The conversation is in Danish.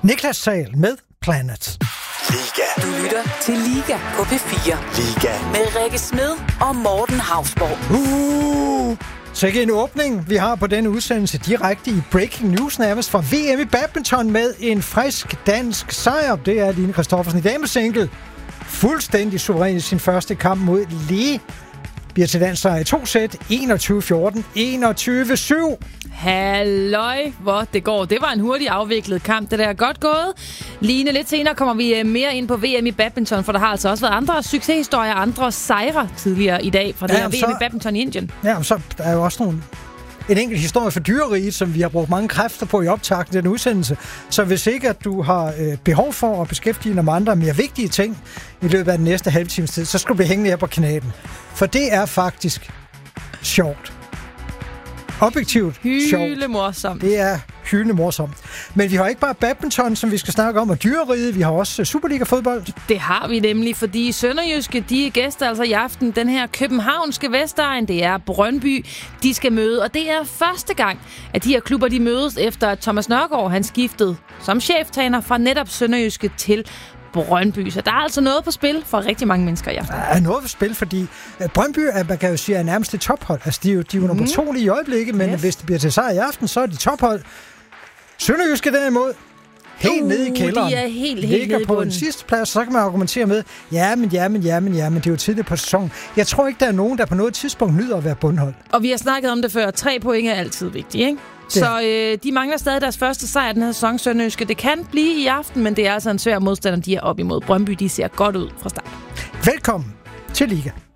Niklas Sahl med Planet. Liga. Du lytter til Liga på P4. Liga. Med Rikke Smed og Morten Hausborg. Så ikke en åbning, vi har på denne udsendelse direkte i Breaking News nærmest fra VM i badminton med en frisk dansk sejr. Det er Line Kristoffersen i damesingle. Fuldstændig suveræn i sin første kamp mod Lee. Bliver til dansk sejr i 2 sæt. 21-14, 21-7. Halløj, hvor det går. Det var en hurtigt afviklet kamp. Det der er godt gået. Line, lidt senere kommer vi mere ind på VM i badminton, for der har altså også været andre succeshistorier, andre sejre tidligere i dag fra det her VM i badminton i Indien. Ja, men så er jo også en enkelt historie for dyreriget, som vi har brugt mange kræfter på i optakten af den udsendelse. Så hvis ikke, at du har behov for at beskæftige dig med andre mere vigtige ting i løbet af den næste halve times tid, så skal du blive hængende her på kanalen. For det er faktisk sjovt. Objektivt sjovt. Hylemorsomt. Det er hylemorsomt. Men vi har ikke bare badminton, som vi skal snakke om, og dyreriget. Vi har også Superliga-fodbold. Det har vi nemlig, fordi Sønderjyske, de gæster altså i aften den her københavnske Vestegn. Det er Brøndby, de skal møde. Og det er første gang, at de her klubber de mødes, efter at Thomas Nørgaard han skiftede som cheftræner fra netop Sønderjyske til Brøndby. Så der er altså noget på spil for rigtig mange mennesker i aften. Der er noget på spil, fordi Brøndby, man kan jo sige, er nærmest et tophold. Altså, de er jo nummer 2 lige i øjeblikket, men hvis det bliver til sejr i aften, så er de tophold. Sønderjyske derimod, helt nede i kælderen. De er helt ligger nede på på en sidste plads, så kan man argumentere med, men det er jo tidligt på sæsonen. Jeg tror ikke, der er nogen, der på noget tidspunkt nyder at være bundhold. Og vi har snakket om det før. 3 point er altid vigtigt, ikke? Så de mangler stadig deres første sejr den her sæson, Sønderjyske. Det kan blive i aften, men det er altså en svær modstander, de er op imod. Brøndby, de ser godt ud fra start. Velkommen til Liga.